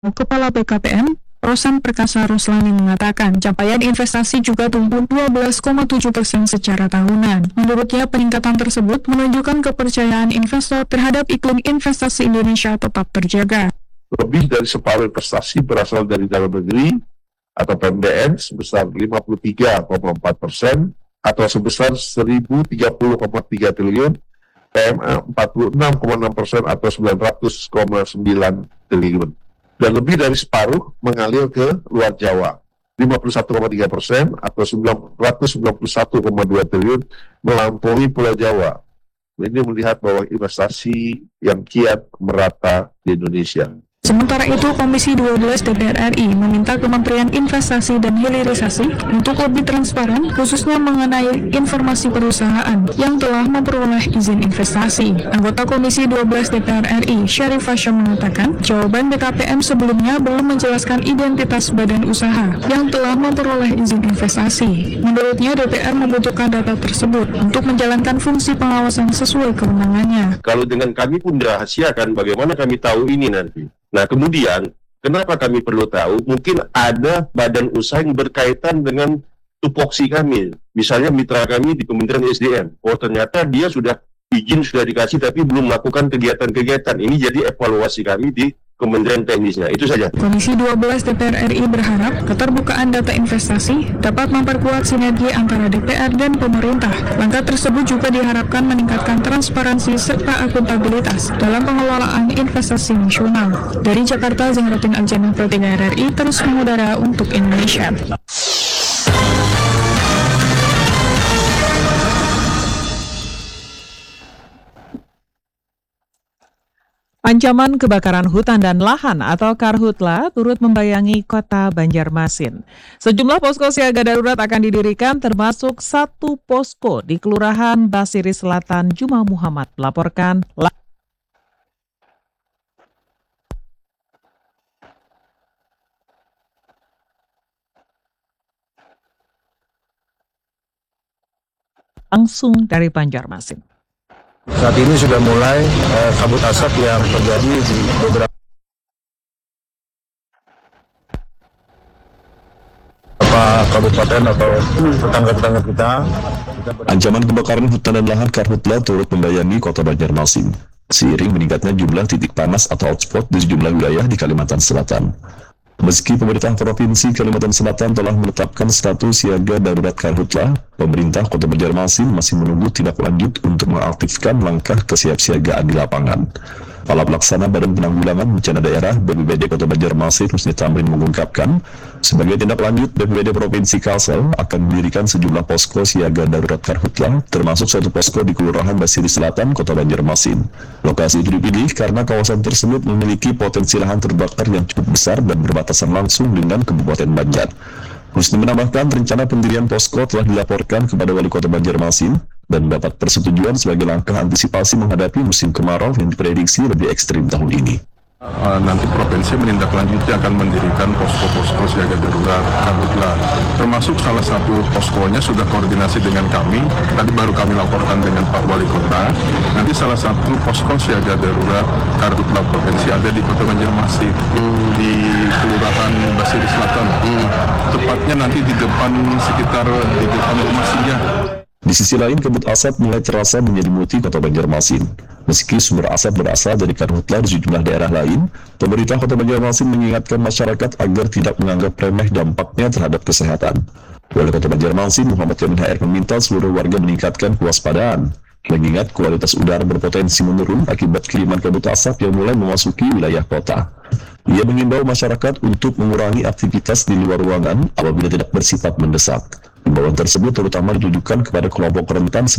Kepala BKPM, Rosan Perkasa Roslani mengatakan capaian investasi juga tumbuh 12,7% secara tahunan. Menurutnya, peningkatan tersebut menunjukkan kepercayaan investor terhadap iklim investasi Indonesia tetap terjaga. Lebih dari separuh investasi berasal dari dalam negeri atau PMDN sebesar 53,4% atau sebesar 1.030,3 triliun, PMA 46,6% atau 900,9 triliun. Dan lebih dari separuh mengalir ke luar Jawa, 51,3% atau 991,2 triliun melampaui Pulau Jawa. Ini melihat bahwa investasi yang kiat merata di Indonesia. Sementara itu, Komisi 12 DPR RI meminta Kementerian Investasi dan Hilirisasi untuk lebih transparan, khususnya mengenai informasi perusahaan yang telah memperoleh izin investasi. Anggota Komisi 12 DPR RI, Syarif Hasyam mengatakan, jawaban BKPM sebelumnya belum menjelaskan identitas badan usaha yang telah memperoleh izin investasi. Menurutnya, DPR membutuhkan data tersebut untuk menjalankan fungsi pengawasan sesuai kewenangannya. Kalau dengan kami pun dirahasiakan, bagaimana kami tahu ini nanti? Nah, kemudian, kenapa kami perlu tahu? Mungkin ada badan usaha yang berkaitan dengan tupoksi kami. Misalnya mitra kami di Kementerian SDM. Oh, ternyata dia izin sudah dikasih, tapi belum melakukan kegiatan-kegiatan. Ini jadi evaluasi kami di Kementerian Teknisnya. Itu saja. Komisi 12 DPR RI berharap keterbukaan data investasi dapat memperkuat sinergi antara DPR dan pemerintah. Langkah tersebut juga diharapkan meningkatkan transparansi serta akuntabilitas dalam pengelolaan investasi nasional. Dari Jakarta, Zahratin Aljana, Pro 3 RRI terus mengudara untuk Indonesia. Ancaman kebakaran hutan dan lahan atau karhutla turut membayangi kota Banjarmasin. Sejumlah posko siaga darurat akan didirikan termasuk satu posko di Kelurahan Basiri Selatan. Juma Muhammad melaporkan. Langsung dari Banjarmasin. Saat ini sudah mulai kabut asap yang terjadi di beberapa kabupaten atau tetangga-tetangga kita. Ancaman kebakaran hutan dan lahan karhutla turut membayangi kota Banjarmasin, seiring meningkatnya jumlah titik panas atau hotspot di sejumlah wilayah di Kalimantan Selatan. Meski pemerintah Provinsi Kalimantan Selatan telah menetapkan status siaga darurat karhutla, pemerintah Kota Banjarmasin masih menunggu tindak lanjut untuk mengaktifkan langkah kesiapsiagaan di lapangan. Kepala Pelaksana Badan Penanggulangan Bencana Daerah BPBD Kota Banjarmasin Husni Tamrin mengungkapkan, sebagai tindak lanjut BPBD Provinsi Kalsel akan mendirikan sejumlah posko siaga darurat karhutla, termasuk satu posko di Kelurahan Basiri Selatan, Kota Banjarmasin. Lokasi itu dipilih karena kawasan tersebut memiliki potensi lahan terbakar yang cukup besar dan berbatasan langsung dengan Kabupaten Banjar. Husni menambahkan rencana pendirian posko telah dilaporkan kepada Wali Kota Banjarmasin dan mendapat persetujuan sebagai langkah antisipasi menghadapi musim kemarau yang diprediksi lebih ekstrim tahun ini. Nanti provinsi menindaklanjuti akan mendirikan posko-posko siaga darurat karhutla, termasuk salah satu poskonya sudah koordinasi dengan kami. Tadi baru kami laporkan dengan Pak Wali Kota. Nanti salah satu posko siaga darurat karhutla provinsi ada di Kota Banjarmasin, di Kelurahan Basiri Selatan. Tepatnya nanti di depan rumah singgah. Di sisi lain, kabut asap mulai terasa menyelimuti Kota Banjarmasin. Meski sumber asap berasal dari karhutla di sejumlah daerah lain, pemerintah Kota Banjarmasin mengingatkan masyarakat agar tidak menganggap remeh dampaknya terhadap kesehatan. Wali Kota Banjarmasin Muhammad Yamin HR meminta seluruh warga meningkatkan kewaspadaan, mengingat kualitas udara berpotensi menurun akibat kiriman kabut asap yang mulai memasuki wilayah kota. Ia mengimbau masyarakat untuk mengurangi aktivitas di luar ruangan apabila tidak bersifat mendesak. Himbauan tersebut terutama ditujukan kepada kelompok rentan seperti